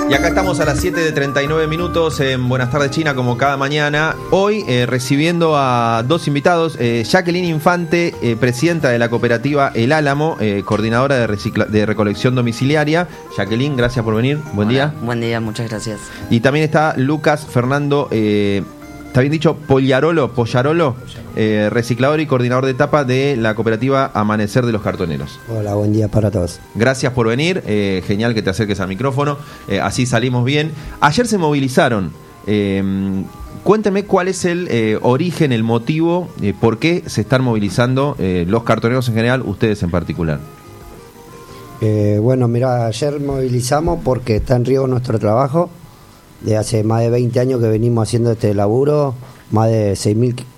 Y acá estamos a las 7:39 en Buenas Tardes China, como cada mañana. Hoy recibiendo a dos invitados. Jacqueline Infante, presidenta de la cooperativa El Álamo, coordinadora de recolección domiciliaria. Jacqueline, gracias por venir. Buen día. Buen día, muchas gracias. Y también está Lucas Fernando, ¿está bien dicho? Pollarolo, reciclador y coordinador de etapa de la cooperativa Amanecer de los Cartoneros. Hola, buen día para todos. Gracias por venir, genial que te acerques al micrófono, así salimos bien. Ayer se movilizaron, cuénteme cuál es el origen, el motivo, por qué se están movilizando los cartoneros en general, ustedes en particular. Bueno, mira, ayer movilizamos porque está en riesgo nuestro trabajo. De hace más de 20 años que venimos haciendo este laburo, más de 6.000